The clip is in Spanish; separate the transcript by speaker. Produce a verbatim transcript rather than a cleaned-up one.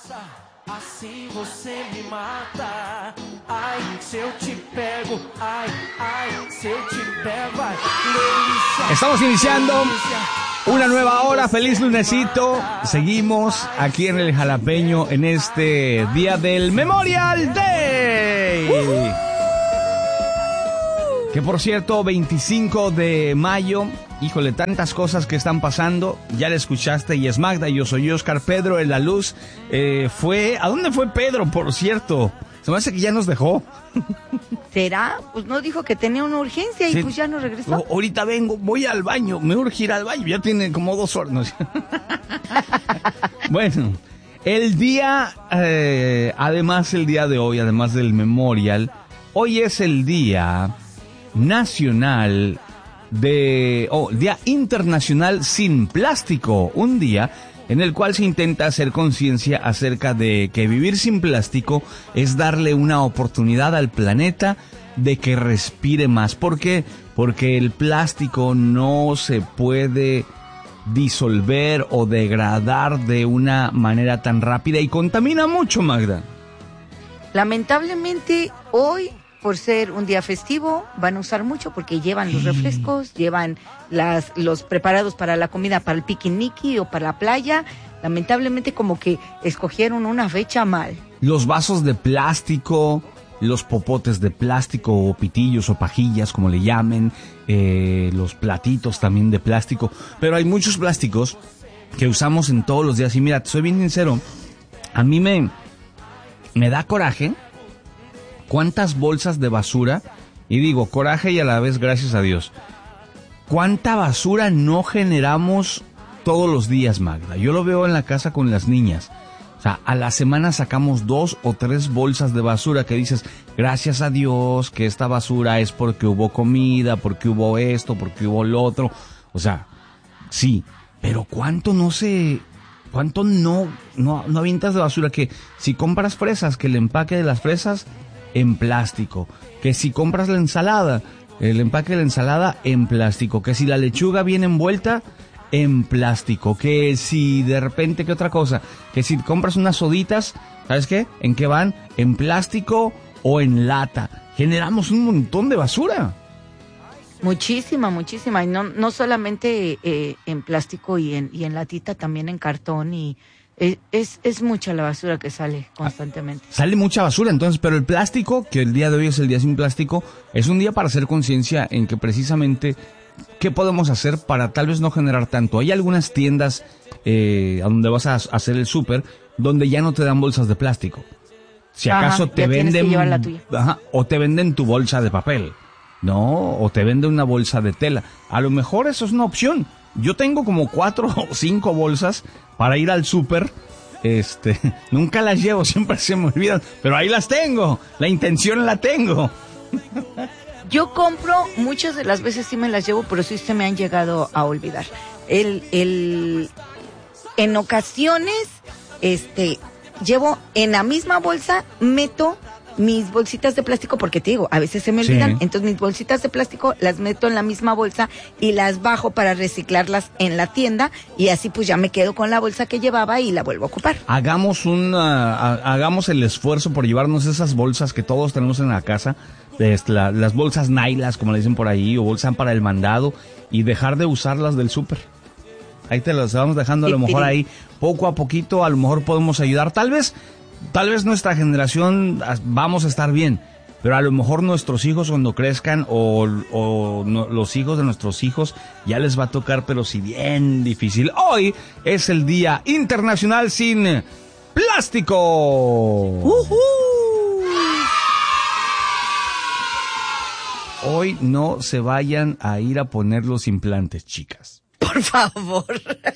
Speaker 1: Assim você me mata. Ai, se eu te pego. Ai, ai, se eu te pego. Ai, delícia.
Speaker 2: Estamos iniciando una nueva hora. Feliz lunesito. Seguimos aquí en el Jalapeño en este día del Memorial Day. Uh-huh. Que por cierto, veinticinco de mayo. Híjole, tantas cosas que están pasando. Ya la escuchaste y es Magda. Yo soy Oscar. Pedro en la luz. Eh, fue... ¿A dónde fue Pedro, por cierto? Se me hace que ya nos dejó.
Speaker 3: ¿Será? Pues no dijo que tenía una urgencia y sí, pues ya no regresó.
Speaker 2: Oh, ahorita vengo, voy al baño. Me urge ir al baño. Ya tiene como dos horas. No. Bueno, el día... Eh, además, el día de hoy, además del Memorial, hoy es el Día Nacional... de oh, Día Internacional Sin Plástico, un día en el cual se intenta hacer conciencia acerca de que vivir sin plástico es darle una oportunidad al planeta de que respire más. ¿Por qué? Porque el plástico no se puede disolver o degradar de una manera tan rápida y contamina mucho, Magda.
Speaker 3: Lamentablemente hoy, por ser un día festivo, van a usar mucho porque llevan los refrescos, llevan las, los preparados para la comida, para el piquiniqui o para la playa. Lamentablemente como que escogieron una fecha mal.
Speaker 2: Los vasos de plástico, los popotes de plástico o pitillos o pajillas, como le llamen, eh, los platitos también de plástico. Pero hay muchos plásticos que usamos en todos los días. Y mira, te soy bien sincero, a mí me, me da coraje cuántas bolsas de basura, y digo coraje y a la vez gracias a Dios, cuánta basura no generamos todos los días, Magda. Yo lo veo en la casa con las niñas. O sea, a la semana sacamos dos o tres bolsas de basura que dices, gracias a Dios que esta basura es porque hubo comida, porque hubo esto, porque hubo lo otro. O sea, sí, pero cuánto no se... cuánto no, no, no avientas de basura, que si compras fresas, que el empaque de las fresas en plástico, que si compras la ensalada, el empaque de la ensalada en plástico, que si la lechuga viene envuelta en plástico, que si de repente, ¿qué otra cosa? Que si compras unas soditas, ¿sabes qué? ¿En qué van? En plástico o en lata. Generamos un montón de basura.
Speaker 3: Muchísima, muchísima, y no, no solamente eh, en plástico y en, y en latita, también en cartón y... Es, es mucha la basura que sale constantemente.
Speaker 2: Sale mucha basura, entonces, pero el plástico, que el día de hoy es el día sin plástico, es un día para hacer conciencia en que precisamente, ¿qué podemos hacer para tal vez no generar tanto? Hay algunas tiendas eh, a donde vas a hacer el súper, donde ya no te dan bolsas de plástico. Si acaso
Speaker 3: ajá,
Speaker 2: te venden...
Speaker 3: Tienes que llevar la tuya.
Speaker 2: Ajá, o te venden tu bolsa de papel, ¿no? O te venden una bolsa de tela. A lo mejor eso es una opción. Yo tengo como cuatro o cinco bolsas para ir al súper. Este, nunca las llevo, siempre se me olvidan, pero ahí las tengo. La intención la tengo.
Speaker 3: Yo compro, muchas de las veces sí me las llevo, pero sí se me han llegado a olvidar. El, el, en ocasiones, este, llevo en la misma bolsa, meto mis bolsitas de plástico, porque te digo, a veces se me olvidan, sí. Entonces mis bolsitas de plástico las meto en la misma bolsa y las bajo para reciclarlas en la tienda, y así pues ya me quedo con la bolsa que llevaba y la vuelvo a ocupar.
Speaker 2: Hagamos un, uh, hagamos el esfuerzo por llevarnos esas bolsas que todos tenemos en la casa, este, la, las bolsas nailas, como le dicen por ahí, o bolsas para el mandado, y dejar de usarlas del súper. Ahí te las vamos dejando a lo mejor ahí, poco a poquito, a lo mejor podemos ayudar, tal vez Tal vez nuestra generación vamos a estar bien, pero a lo mejor nuestros hijos cuando crezcan o, o no, los hijos de nuestros hijos ya les va a tocar, pero si bien difícil. Hoy es el Día Internacional Sin Plástico. Uh-huh. Hoy no se vayan a ir a poner los implantes, chicas.
Speaker 3: Por favor.